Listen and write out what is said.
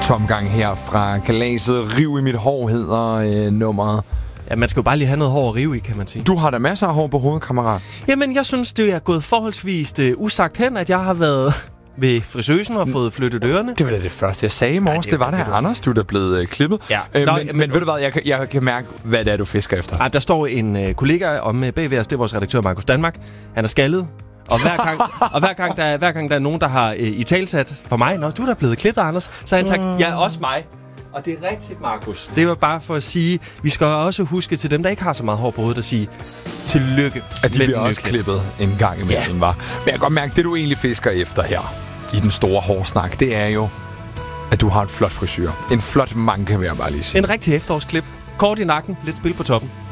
tomgang her fra kalaset. Riv i mit hår hedder nummeret. Ja, man skal jo bare lige have noget hår at rive i, kan man sige. Du har da masser af hår på hovedet, kammerat. Jamen, jeg synes, det er gået forholdsvis usagt hen, at jeg har været ved frisøsen og fået flyttet ørerne. Det var da det første, jeg sagde i morges. Det var det, Anders, du er da blevet klippet. Ja. Men ved du hvad, jeg kan mærke, hvad det er, du fisker efter. Der står en kollega om bagved os, det er vores redaktør Markus Danmark. Han er skaldet. Og hver gang der er nogen, der har italesat for mig, når du er da blevet klippet, Anders, så har han sagt, ja, også mig. Og det er rigtigt, Markus. Det var bare for at sige, vi skal også huske til dem, der ikke har så meget hår på hovedet, at sige tillykke. At de bliver også klippet en gang imellem, var. Men jeg kan godt mærke, det du egentlig fisker efter her, i den store hårsnak, det er jo, at du har en flot frisyr. En flot manke, vil jeg bare lige sige. En rigtig efterårsklip. Kort i nakken, lidt spil på toppen.